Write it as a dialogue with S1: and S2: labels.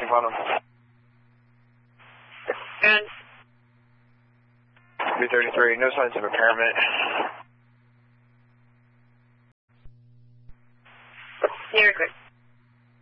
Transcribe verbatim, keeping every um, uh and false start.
S1: on him.
S2: And?
S1: B thirty-three, no signs of impairment.
S2: You're good.